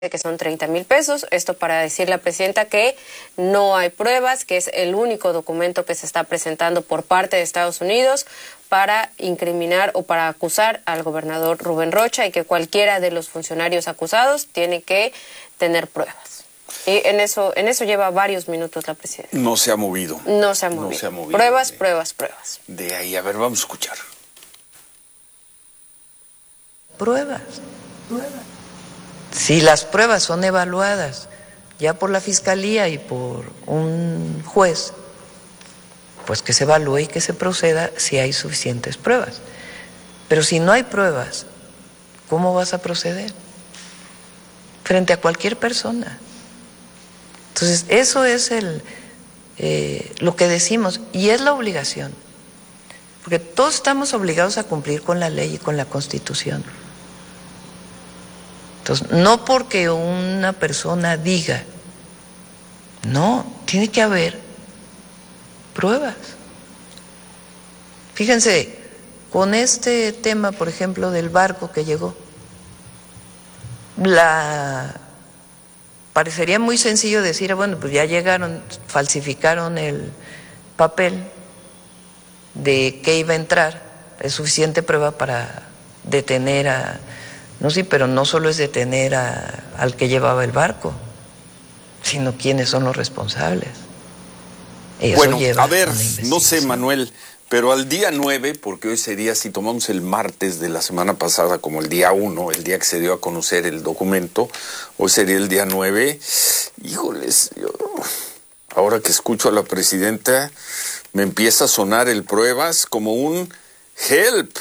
que son 30,000 pesos. Esto para decirle a la presidenta que no hay pruebas, que es el único documento que se está presentando por parte de Estados Unidos para incriminar o para acusar al gobernador Rubén Rocha, y que cualquiera de los funcionarios acusados tiene que tener pruebas. Y en eso lleva varios minutos la presidenta. No se ha movido. No se ha movido. No se ha movido. Pruebas. De ahí, a ver, vamos a escuchar. Pruebas. Si las pruebas son evaluadas ya por la Fiscalía y por un juez, pues que se evalúe y que se proceda si hay suficientes pruebas. Pero si no hay pruebas, ¿cómo vas a proceder? Frente a cualquier persona. Entonces, eso es lo que decimos, y es la obligación, porque todos estamos obligados a cumplir con la ley y con la Constitución. Entonces, no porque una persona diga, no, tiene que haber pruebas. Fíjense, con este tema, por ejemplo, del barco que llegó, parecería muy sencillo decir, bueno, pues ya llegaron, falsificaron el papel de que iba a entrar, es suficiente prueba para detener a... No, sí, pero no solo es detener al que llevaba el barco, sino quiénes son los responsables. Eso bueno, lleva a ver, una no sé, Manuel, pero al día 9, porque hoy sería, si tomamos el martes de la semana pasada como el día 1, el día que se dio a conocer el documento, hoy sería el día 9, híjoles, ahora que escucho a la presidenta, me empieza a sonar el pruebas como un help.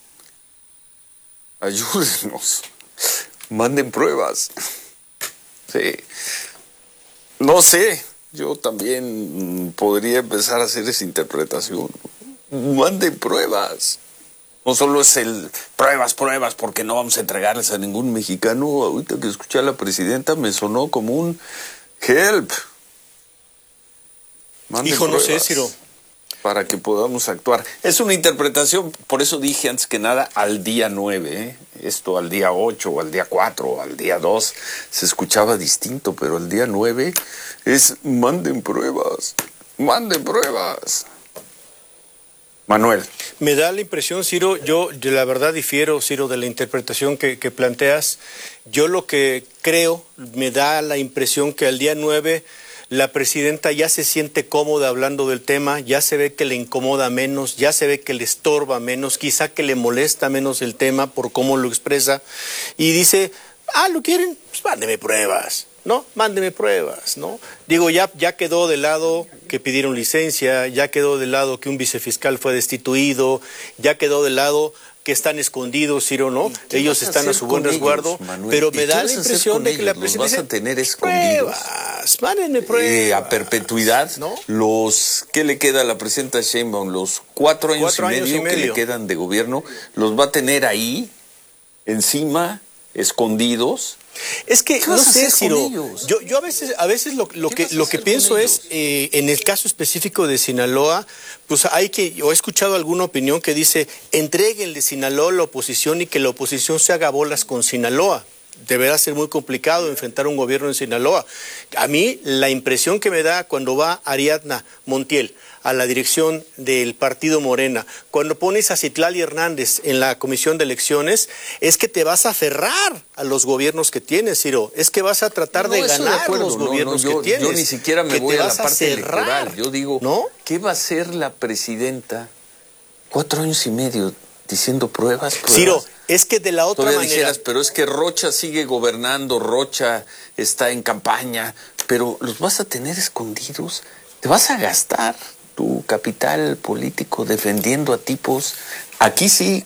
Ayúdenos, manden pruebas. Sí, no sé, yo también podría empezar a hacer esa interpretación. Manden pruebas. No solo es el pruebas, porque no vamos a entregarles a ningún mexicano. Ahorita que escuché a la presidenta me sonó como un help. Manden Hijo, pruebas. no sé, Ciro. Para que podamos actuar. Es una interpretación, por eso dije antes que nada al día 9, ¿eh? Esto al día 8, o al día 4, o al día 2, se escuchaba distinto, pero al día 9 es manden pruebas, manden pruebas. Manuel. Me da la impresión, Ciro, yo de la verdad difiero, Ciro, de la interpretación que planteas. Yo lo que creo, me da la impresión que al día 9... la presidenta ya se siente cómoda hablando del tema, ya se ve que le incomoda menos, ya se ve que le estorba menos, quizá que le molesta menos el tema por cómo lo expresa, y dice, ¿lo quieren? Pues mándeme pruebas, ¿no? Mándeme pruebas, ¿no? Digo, ya quedó de lado que pidieron licencia, ya quedó de lado que un vicefiscal fue destituido, ya quedó de lado que están escondidos, Ciro, ¿no? Ellos están a su buen resguardo, pero me da la impresión de que la presidenta vas a tener escondidos. Pruebas, mándenme pruebas. A perpetuidad, ¿no? ¿Qué le queda a la presidenta Sheinbaum? Los 4 años y medio que le quedan de gobierno, los va a tener ahí, encima, escondidos. Es que no sé, Ciro, yo a veces lo que pienso es, en el caso específico de Sinaloa, pues he escuchado alguna opinión que dice, entréguenle Sinaloa a la oposición y que la oposición se haga bolas con Sinaloa. Deberá ser muy complicado enfrentar un gobierno en Sinaloa. A mí la impresión que me da cuando va Ariadna Montiel a la dirección del partido Morena, cuando pones a Citlali Hernández en la comisión de elecciones, es que te vas a aferrar a los gobiernos que tienes, Ciro. Es que vas a tratar de ganar los gobiernos que tienes. Yo ni siquiera me voy a la parte electoral. Yo digo, ¿no? ¿Qué va a hacer la presidenta 4 años y medio diciendo pruebas? Ciro, es que de la otra manera... dijeras, pero es que Rocha sigue gobernando, Rocha está en campaña, pero los vas a tener escondidos, te vas a gastar tu capital político defendiendo a tipos, aquí sí,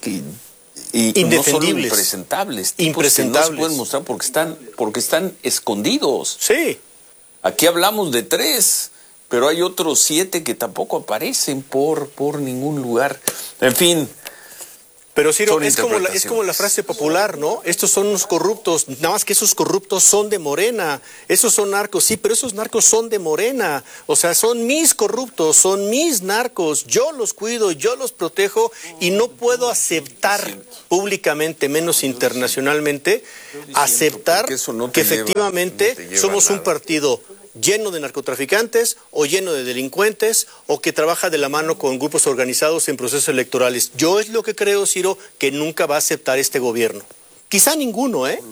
y no solo impresentables, tipos que no se pueden mostrar porque están escondidos. Sí. Aquí hablamos de 3, pero hay otros 7 que tampoco aparecen por ningún lugar. En fin, Pero Ciro, es como la frase popular, ¿no? Estos son unos corruptos, nada más que esos corruptos son de Morena, esos son narcos, sí, pero esos narcos son de Morena, o sea, son mis corruptos, son mis narcos, yo los cuido, yo los protejo y no puedo aceptar públicamente, menos internacionalmente, aceptar que efectivamente somos un partido lleno de narcotraficantes o lleno de delincuentes o que trabaja de la mano con grupos organizados en procesos electorales. Yo es lo que creo, Ciro, que nunca va a aceptar este gobierno. Quizá ninguno, ¿eh?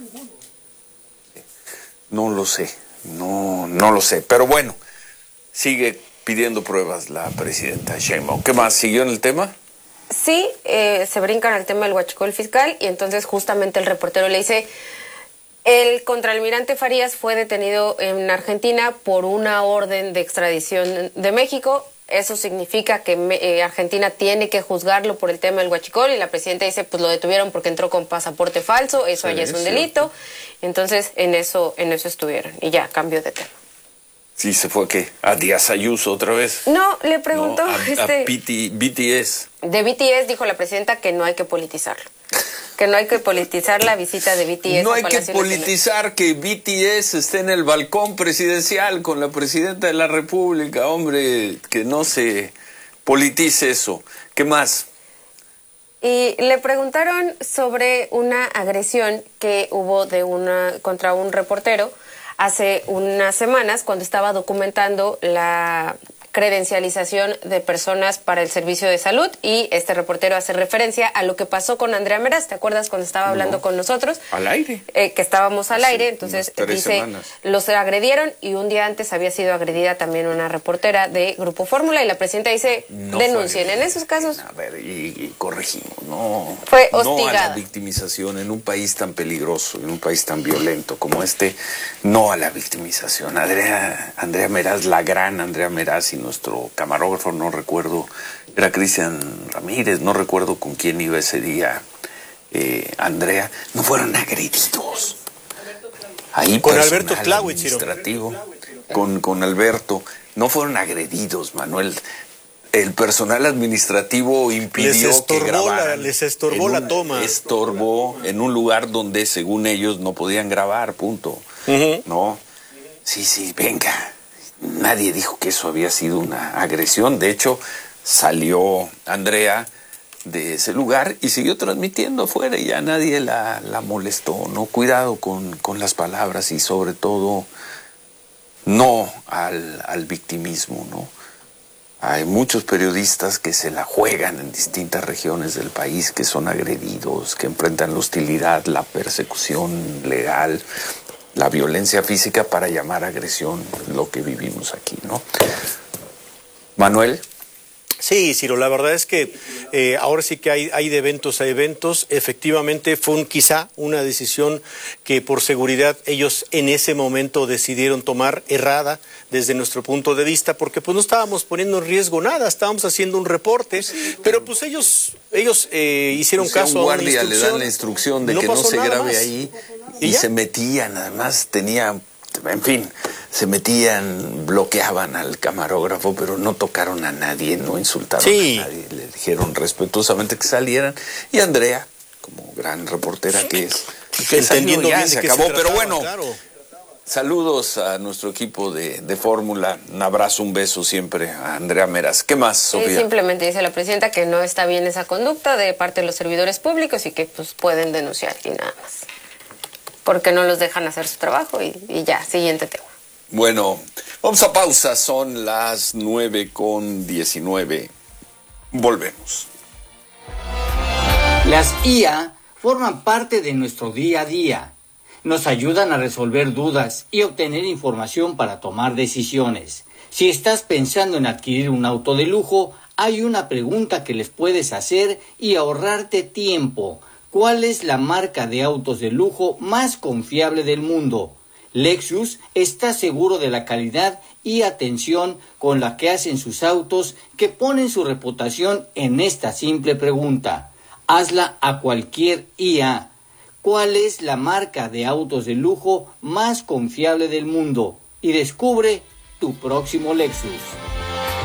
No lo sé. No lo sé. Pero bueno, sigue pidiendo pruebas la presidenta Sheinbaum. ¿Qué más? ¿Siguió en el tema? Sí, se brincan al tema del huachicol fiscal y entonces justamente el reportero le dice... El contraalmirante Farías fue detenido en Argentina por una orden de extradición de México. Eso significa que Argentina tiene que juzgarlo por el tema del huachicol y la presidenta dice, pues lo detuvieron porque entró con pasaporte falso, eso allá es un delito. Entonces, en eso estuvieron y ya, cambio de tema. Sí, se fue, ¿qué? ¿A Díaz Ayuso otra vez? No, le preguntó... a BTS. De BTS dijo la presidenta que no hay que politizarlo. Que no hay que politizar la visita de BTS. No hay que politizar que BTS esté en el balcón presidencial con la presidenta de la República, hombre, que no se politice eso. ¿Qué más? Y le preguntaron sobre una agresión que hubo contra un reportero hace unas semanas cuando estaba documentando la credencialización de personas para el servicio de salud y este reportero hace referencia a lo que pasó con Andrea Meraz. ¿Te acuerdas cuando estaba hablando con nosotros? Al aire. Que estábamos al aire, entonces dice, los agredieron y un día antes había sido agredida también una reportera de Grupo Fórmula y la presidenta dice, denuncien. En esos casos... A ver, y corregimos, no. Fue hostigada. No a la victimización en un país tan peligroso, en un país tan violento como este, no a la victimización. Andrea Meraz, la gran Andrea Meraz y nuestro camarógrafo, no recuerdo, era Cristian Ramírez, no recuerdo con quién iba ese día, Andrea, no fueron agredidos. Ahí con Alberto Tláhuic, administrativo, con Alberto, no fueron agredidos, Manuel. El personal administrativo impidió que grabaran. Les estorbó la toma. Estorbó en un lugar donde, según ellos, no podían grabar, punto. No, sí, venga. Nadie dijo que eso había sido una agresión. De hecho, salió Andrea de ese lugar y siguió transmitiendo afuera y ya nadie la molestó. No, cuidado con las palabras y sobre todo no al victimismo, ¿no? Hay muchos periodistas que se la juegan en distintas regiones del país, que son agredidos, que enfrentan la hostilidad, la persecución legal, la violencia física para llamar agresión lo que vivimos aquí, ¿no? Manuel. Sí, Ciro, la verdad es que ahora sí que hay de eventos a eventos. Efectivamente fue quizá una decisión que por seguridad ellos en ese momento decidieron tomar errada desde nuestro punto de vista, porque pues no estábamos poniendo en riesgo nada, estábamos haciendo un reporte, pero pues ellos hicieron caso a una guardia, instrucción. le dan la instrucción de que no se grabe ahí y se metían, además en fin, se metían, bloqueaban al camarógrafo, pero no tocaron a nadie, no insultaron a nadie, le dijeron respetuosamente que salieran. Y Andrea, como gran reportera que es, entendiendo ya bien se de qué acabó, se trataba, pero bueno, claro. Saludos a nuestro equipo de Fórmula, un abrazo, un beso siempre a Andrea Meraz. ¿Qué más, Sofía? Simplemente dice la presidenta que no está bien esa conducta de parte de los servidores públicos y que pues pueden denunciar y nada más. Porque no los dejan hacer su trabajo y ya, siguiente tema. Bueno, vamos a pausa, son las 9:19. Volvemos. Las IA forman parte de nuestro día a día. Nos ayudan a resolver dudas y obtener información para tomar decisiones. Si estás pensando en adquirir un auto de lujo, hay una pregunta que les puedes hacer y ahorrarte tiempo. ¿Cuál es la marca de autos de lujo más confiable del mundo? Lexus está seguro de la calidad y atención con la que hacen sus autos, que ponen su reputación en esta simple pregunta. Hazla a cualquier IA. ¿Cuál es la marca de autos de lujo más confiable del mundo? Y descubre tu próximo Lexus.